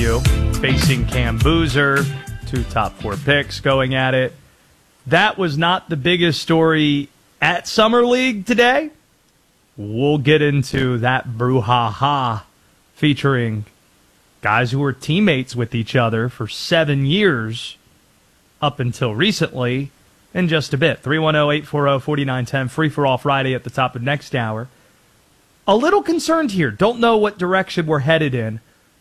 BYU facing Cam Boozer, two top four picks going at it. That was not the biggest story at Summer League today. We'll get into that brouhaha featuring guys who were teammates with each other for 7 years up until recently in just a bit. 310-840-4910, free for all Friday at the top of next hour. A little concerned here. Don't know what direction we're headed in.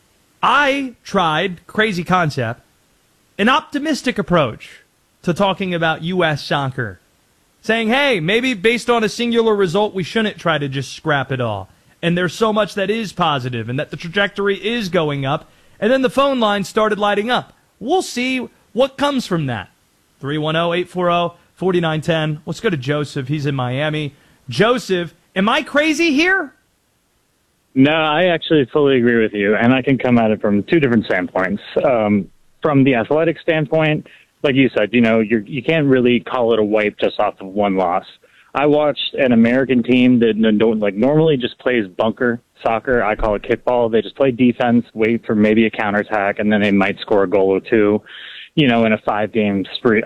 I tried, crazy concept, an optimistic approach to talking about U.S. soccer. Saying, hey, maybe based on a singular result, we shouldn't try to just scrap it all. And there's so much that is positive and that the trajectory is going up. And then the phone line started lighting up. We'll see what comes from that. 310-840-4910. Let's go to Joseph. He's in Miami. Joseph, am I crazy here? No, I actually fully agree with you, and I can come at it from two different standpoints. From the athletic standpoint, like you said, you can't really call it a wipe just off of one loss. I watched an American team that normally just plays bunker soccer. I call it kickball. They just play defense, wait for maybe a counterattack, and then they might score a goal or two, in a 5-game spree,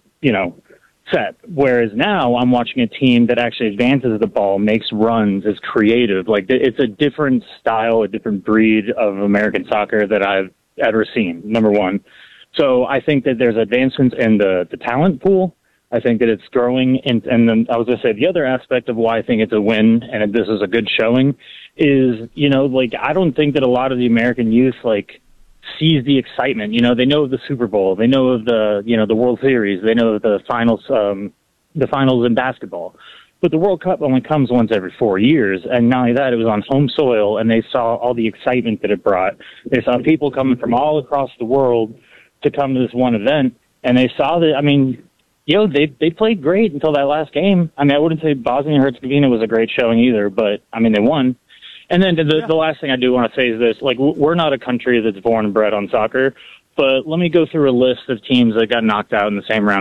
set. Whereas now I'm watching a team that actually advances the ball, makes runs, is creative. Like, it's a different style, a different breed of American soccer that I've ever seen, number one. So I think that there's advancements in the talent pool. I think that it's growing. And then I was going to say the other aspect of why I think it's a win and this is a good showing is, I don't think that a lot of the American youth, sees the excitement. They know of the Super Bowl. They know of the World Series. They know of the finals in basketball. But the World Cup only comes once every 4 years. And not only that, it was on home soil, and they saw all the excitement that it brought. They saw people coming from all across the world to come to this one event, and they saw that, they played great until that last game. I wouldn't say Bosnia and Herzegovina was a great showing either, but, they won. And then the last thing I do want to say is this, we're not a country that's born and bred on soccer, but let me go through a list of teams that got knocked out in the same round